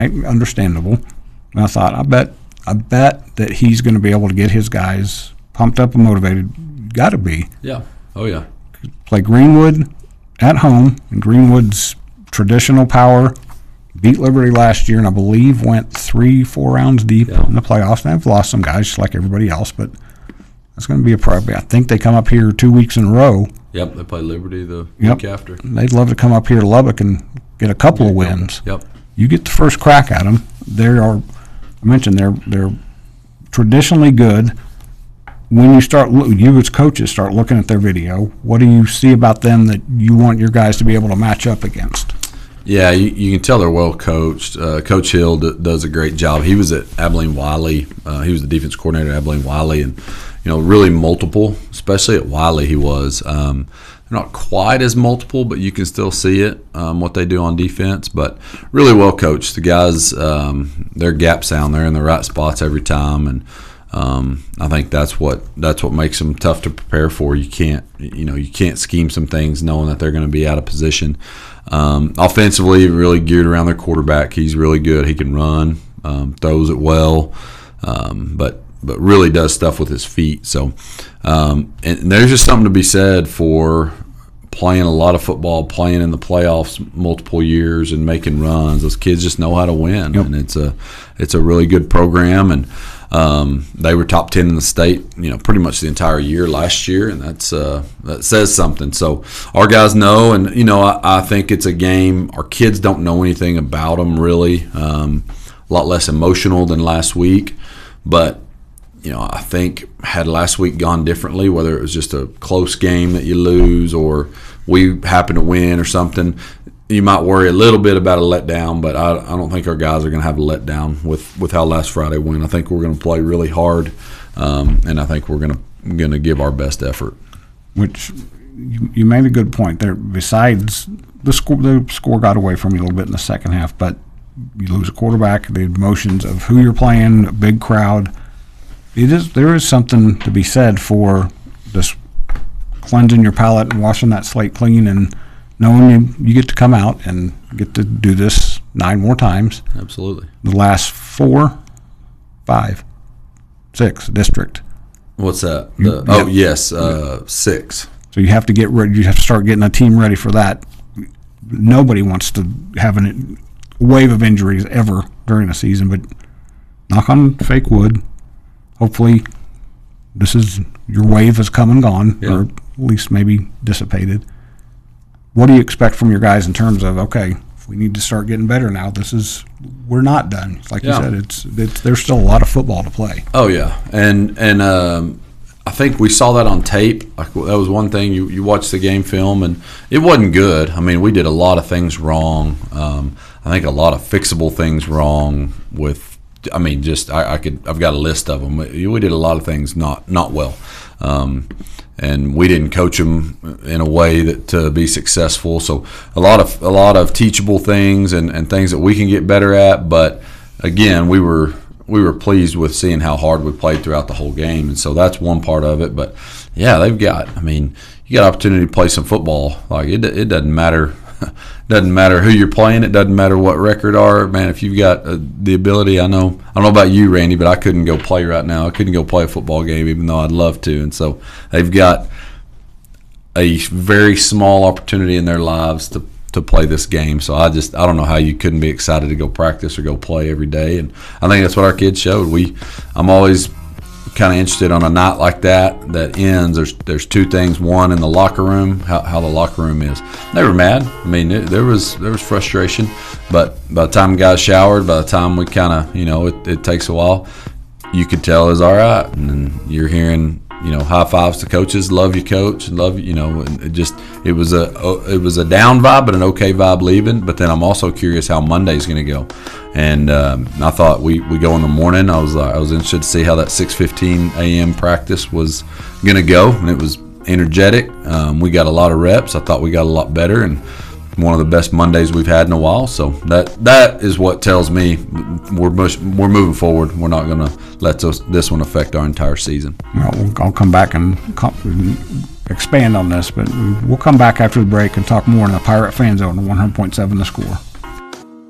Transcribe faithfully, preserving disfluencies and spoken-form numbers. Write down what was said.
understandable. And I thought, I bet, I bet that he's going to be able to get his guys pumped up and motivated. Got to be. Yeah. Oh yeah. Play Greenwood at home, and Greenwood's traditional power beat Liberty last year, and I believe went three, four rounds deep yeah. in the playoffs. And they've lost some guys just like everybody else, but that's going to be a problem. I think they come up here two weeks in a row. Yep, they play Liberty the yep. week after. They'd love to come up here to Lubbock and get a couple of wins. Yep. You get the first crack at them. They are, I mentioned, they're they're traditionally good. When you start, you as coaches start looking at their video, what do you see about them that you want your guys to be able to match up against? Yeah, you, you can tell they're well coached. Uh, Coach Hill d- does a great job. He was at Abilene Wiley. Uh, he was the defense coordinator at Abilene Wiley, and you know, really multiple, especially at Wiley. He was. Um, they're not quite as multiple, but you can still see it um, what they do on defense. But really well coached. The guys, um, their gap sound, they're in the right spots every time, and um, I think that's what that's what makes them tough to prepare for. You can't, you know, you can't scheme some things knowing that they're going to be out of position. Um, offensively, really geared around their quarterback. He's really good. He can run, um, throws it well, um, but but really does stuff with his feet. So, um, and there's just something to be said for playing a lot of football, playing in the playoffs multiple years, and making runs. Those kids just know how to win, yep. and it's a it's a really good program. And um, they were top ten in the state, you know, pretty much the entire year last year, and that's uh, that says something. So our guys know, and you know, I, I think it's a game. Our kids don't know anything about them really. Um, a lot less emotional than last week, but you know, I think had last week gone differently, whether it was just a close game that you lose or we happen to win or something, you might worry a little bit about a letdown, but I, I don't think our guys are going to have a letdown with, with how last Friday went. I think we're going to play really hard, um, and I think we're going to going to give our best effort. Which you, you made a good point there. Besides the score, the score got away from you a little bit in the second half, but you lose a quarterback, the emotions of who you're playing, a big crowd. It is there is something to be said for just cleansing your palate and washing that slate clean and knowing you, you get to come out and get to do this nine more times. Absolutely. The last four, five, six district. What's that? The, oh, yes, uh, six. So you have to get ready. You have to start getting a team ready for that. Nobody wants to have a wave of injuries ever during the season, but knock on fake wood. Hopefully, this is your wave has come and gone, yeah. or at least maybe dissipated. What do you expect from your guys in terms of, okay, if we need to start getting better now, this is we're not done. Like yeah. you said, it's, it's there's still a lot of football to play. Oh yeah, and and um, I think we saw that on tape. Like, that was one thing. You you watch the game film, and it wasn't good. I mean, we did a lot of things wrong. Um, I think a lot of fixable things wrong with. I mean, just I, I could. I've got a list of them. We did a lot of things not not well, um, and we didn't coach them in a way that to be successful. So a lot of a lot of teachable things and, and things that we can get better at. But again, we were we were pleased with seeing how hard we played throughout the whole game, and so that's one part of it. But yeah, they've got. I mean, you got opportunity to play some football. Like it, it doesn't matter. Doesn't matter who you're playing. It doesn't matter what record are. Man, if you've got uh, the ability, I know. I don't know about you, Randy, but I couldn't go play right now. I couldn't go play a football game, even though I'd love to. And so they've got a very small opportunity in their lives to to play this game. So I just I don't know how you couldn't be excited to go practice or go play every day. And I think that's what our kids showed. We I'm always kind of interested on a night like that that ends. There's there's two things. One, in the locker room, how, how the locker room is. They were mad. I mean, it, there was there was frustration, but by the time guys showered, by the time we kind of, you know, it, it takes a while. You could tell it was all right, and then you're hearing, you know, high fives to coaches. Love you, coach. Love you. You know, and it just it was a it was a down vibe, but an okay vibe leaving. But then I'm also curious how Monday's going to go. And um, I thought we, we go in the morning. I was uh, I was interested to see how that six fifteen a.m. practice was going to go, and it was energetic. Um, we got a lot of reps. I thought we got a lot better, and one of the best Mondays we've had in a while. So that that is what tells me we're much, we're moving forward. We're not going to let this, this one affect our entire season. Well, I'll come back and expand on this, but we'll come back after the break and talk more in the Pirate Fan Zone on one hundred point seven The Score.